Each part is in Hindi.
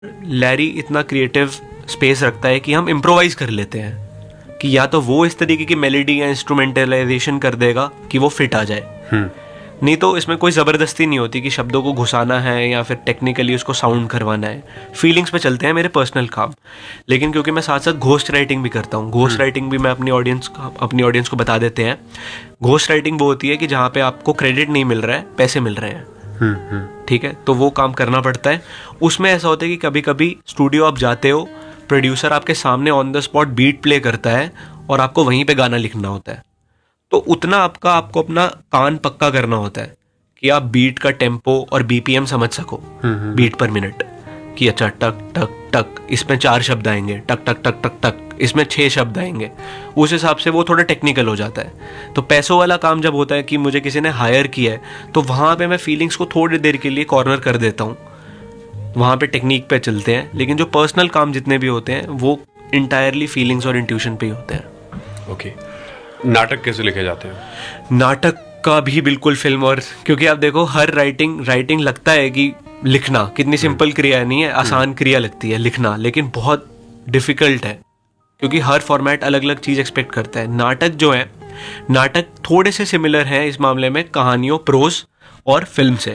लैरी इतना क्रिएटिव स्पेस रखता है कि हम इम्प्रोवाइज कर लेते हैं कि या तो वो इस तरीके की मेलोडी या इंस्ट्रूमेंटलाइजेशन कर देगा कि वो फिट आ जाए, नहीं तो इसमें कोई ज़बरदस्ती नहीं होती कि शब्दों को घुसाना है या फिर टेक्निकली उसको साउंड करवाना है। फीलिंग्स पे चलते हैं मेरे पर्सनल काम। लेकिन क्योंकि मैं साथ साथ घोस्ट राइटिंग भी करता हूँ, घोस्ट राइटिंग भी मैं अपनी ऑडियंस को बता देते हैं। घोस्ट राइटिंग वो होती है कि जहाँ पे आपको क्रेडिट नहीं मिल रहा है, पैसे मिल रहे हैं, ठीक है, तो वो काम करना पड़ता है। उसमें ऐसा होता है कि कभी कभी स्टूडियो आप जाते हो, प्रोड्यूसर आपके सामने on the spot beat play करता है और आपको वहीं पे गाना लिखना होता है। तो उतना आपको अपना कान पक्का करना होता है कि आप बीट का टेम्पो और बीपीएम समझ सको, बीट पर मिनट, कि अच्छा टक टक टक इसमें 4 शब्द आएंगे, टक टक टक टक टक इसमें 6 शब्द आएंगे। उस हिसाब से वो थोड़ा टेक्निकल हो जाता है। तो पैसों वाला काम जब होता है कि मुझे किसी ने हायर किया है, तो वहाँ पे मैं फीलिंग्स को थोड़ी देर के लिए कॉर्नर कर देता हूँ, वहाँ पे टेक्निक पे चलते हैं। लेकिन जो पर्सनल काम जितने भी होते हैं वो इंटायरली फीलिंग्स और इंट्यूशन पे ही होते हैं। ओके, नाटक कैसे लिखे जाते हैं? नाटक का भी बिल्कुल फिल्म, और क्योंकि आप देखो हर राइटिंग लगता है कि लिखना कितनी सिंपल क्रिया नहीं है, आसान क्रिया लगती है लिखना, लेकिन बहुत डिफिकल्ट है क्योंकि हर फॉर्मेट अलग अलग चीज़ एक्सपेक्ट करता है। नाटक जो है, नाटक थोड़े से सिमिलर हैं इस मामले में कहानियों, प्रोज और फिल्म से।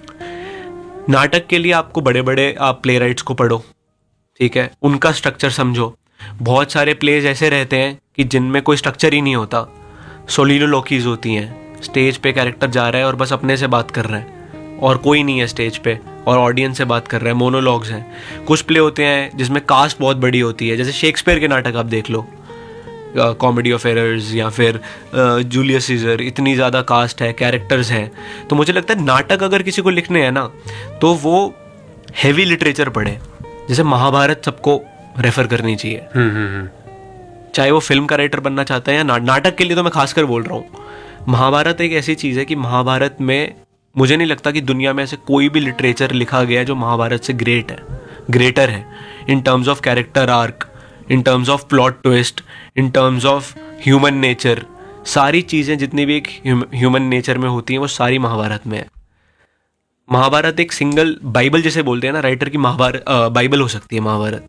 नाटक के लिए आपको बड़े बड़े आप प्ले राइट्स को पढ़ो, ठीक है, उनका स्ट्रक्चर समझो। बहुत सारे प्लेज ऐसे रहते हैं कि जिनमें कोई स्ट्रक्चर ही नहीं होता, सोलिलोलॉकीज होती हैं, स्टेज पे कैरेक्टर जा रहा है और बस अपने से बात कर रहा है और कोई नहीं है स्टेज पे और ऑडियंस से बात कर रहा है, मोनोलॉग्स हैं। कुछ प्ले होते हैं जिसमें कास्ट बहुत बड़ी होती है, जैसे शेक्सपियर के नाटक आप देख लो, कॉमेडी ऑफ एरर्स या फिर जूलियस सीजर, इतनी ज़्यादा कास्ट है, कैरेक्टर्स हैं। तो मुझे लगता है नाटक अगर किसी को लिखने हैं ना, तो वो हैवी लिटरेचर पढ़े। जैसे महाभारत सबको रेफर करनी चाहिए, चाहे वो फिल्म का राइटर बनना चाहता है या नाटक के लिए तो मैं खासकर बोल रहा हूँ। महाभारत एक ऐसी चीज़ है कि महाभारत में मुझे नहीं लगता कि दुनिया में ऐसे कोई भी लिटरेचर लिखा गया है जो महाभारत से ग्रेटर है in terms of character arc, in terms of plot twist, in terms of human nature. सारी चीज़ें जितनी भी एक ह्यूमन नेचर में होती हैं वो सारी महाभारत में है। महाभारत एक सिंगल बाइबल जैसे बोलते हैं ना, राइटर की बाइबल हो सकती है महाभारत।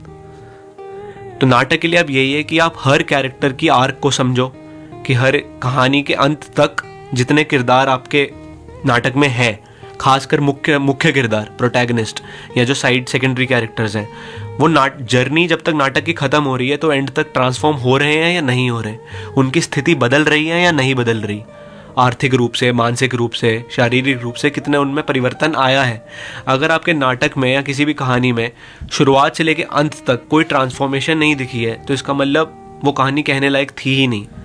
तो नाटक के लिए अब यही है कि आप हर कैरेक्टर की आर्क को समझो, कि हर कहानी के अंत तक जितने किरदार आपके नाटक में है, खासकर मुख्य किरदार, प्रोटैगनिस्ट या जो साइड सेकेंडरी कैरेक्टर्स हैं, वो जर्नी जब तक नाटक की खत्म हो रही है तो एंड तक ट्रांसफॉर्म हो रहे हैं या नहीं हो रहे, उनकी स्थिति बदल रही है या नहीं बदल रही, आर्थिक रूप से, मानसिक रूप से, शारीरिक रूप से कितने उनमें परिवर्तन आया है। अगर आपके नाटक में या किसी भी कहानी में शुरुआत से लेकर अंत तक कोई ट्रांसफॉर्मेशन नहीं दिखी है, तो इसका मतलब वो कहानी कहने लायक थी ही नहीं।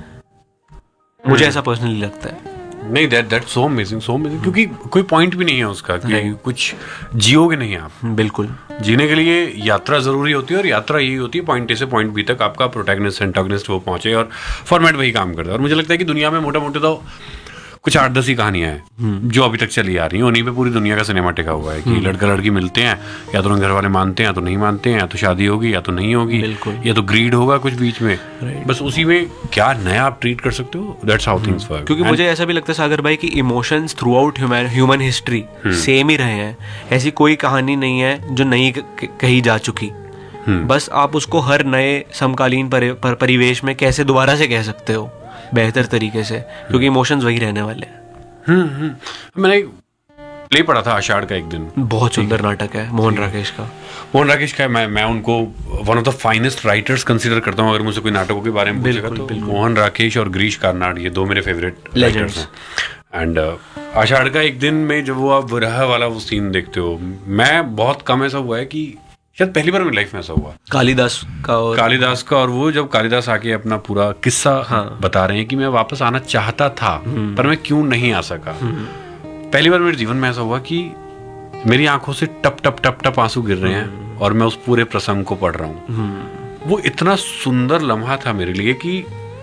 मुझे ऐसा पर्सनली लगता है। नहीं, दैट्स सो अमेजिंग, क्योंकि कोई पॉइंट भी नहीं है उसका कि कुछ जियोगे नहीं आप। बिल्कुल, जीने के लिए यात्रा जरूरी होती है, और यात्रा यही होती है पॉइंट ए से पॉइंट बी तक आपका प्रोटैगनिस्ट एंटागनिस्ट वो पहुंचे, और फॉर्मेट वही काम करता है। और मुझे लगता है कि दुनिया में मोटा मोटे तो कुछ 8-10 ही कहानियां हैं जो अभी तक चली आ रही हैं, उन्हीं पे पूरी दुनिया का सिनेमा टिका हुआ है कि लड़का लड़की मिलते हैं, या तो घर वाले मानते हैं या तो नहीं मानते हैं, या तो शादी होगी या तो नहीं होगी, या तो ग्रीड होगा कुछ बीच में, बस उसी में क्या नया आप ट्रीट कर सकते हो। That's how things work. क्योंकि मुझे ऐसा भी लगता है सागर भाई कि emotions through out human history same ही रहे हैं। ऐसी कोई कहानी नहीं है जो नहीं कही जा चुकी, बस आप उसको हर नए समकालीन परिवेश में कैसे दोबारा से कह सकते हो बेहतर तरीके से, क्योंकि इमोशंस वही रहने वाले हैं। मैंने एक प्ले पढ़ा था आषाढ़ का एक दिन, बहुत सुंदर नाटक है, मोहन राकेश का। मैं उनको one of the finest writers consider करता हूँ। अगर मुझसे कोई नाटकों के बारे में पूछेगा तो मोहन राकेश और गिरीश कार्नाड, ये दो मेरे फेवरेट राइटर्स हैं। एंड आषाढ़ का एक दिन में जब वो आप विरह वाला वो सीन देखते हो, मैं बहुत कम ऐसा हुआ है कि शायद पहली बार मेरी लाइफ में ऐसा हुआ, कालिदास का। और वो जब कालिदास आके अपना पूरा किस्सा बता रहे हैं कि मैं वापस आना चाहता था पर मैं क्यों नहीं आ सका। पहली बार मेरे जीवन में ऐसा हुआ कि मेरी आंखों से टप टप टप टप आंसू गिर रहे हैं और मैं उस पूरे प्रसंग को पढ़ रहा हूँ। वो इतना सुंदर लम्हा था मेरे लिए कि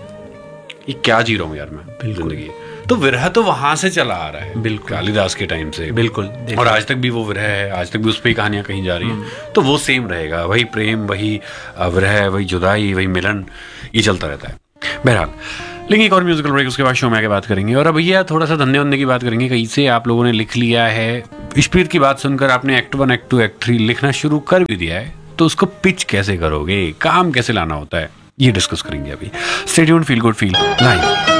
ये क्या जी रहा हूँ यार मैं जिंदगी। तो विरह तो वहां से चला आ रहा है, बिल्कुल कालिदास के टाइम से, बिल्कुल, और आज तक भी वो विरह है, आज तक भी उस पर ही कहानियां कहीं जा रही हैं। तो वो सेम रहेगा, वही प्रेम, वही विरह, वही जुदाई, वही मिलन, ये चलता रहता है। बहरहाल लेकिन एक और म्यूजिकल ब्रेक, उसके बाद शो में आके बात करेंगे। और अब भैया थोड़ा सा धंधे वंधे की बात करेंगे। कहीं से आप लोगों ने लिख लिया है, इशप्रीत की बात सुनकर आपने एक्ट 1, एक्ट 2, एक्ट 3 लिखना शुरू कर भी दिया है, तो उसको पिच कैसे करोगे, काम कैसे लाना होता है, ये डिस्कस करेंगे अभी। Stay tuned, feel good feel live.